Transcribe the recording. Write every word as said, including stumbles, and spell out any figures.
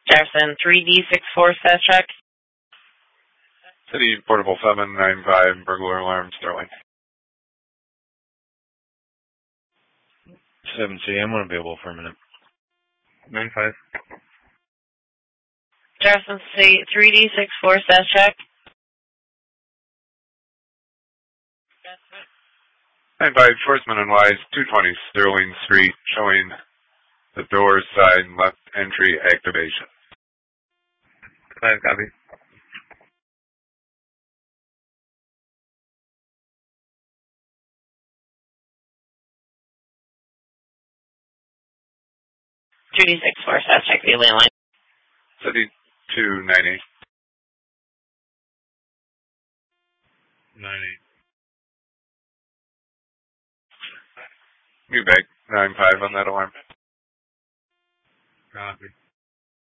Jefferson, three D six four status check. City Portable seven nine five, burglar alarm, Sterling. seven C M unavailable for a minute. nine five. Jefferson City, three D six four status check. nine five, Schwarzman and Wise, two twenty Sterling Street, showing the door side left entry activation. five, copy. two D six four status check via landline. City two ninety. nine eight. New bag, nine five on that alarm. Copy.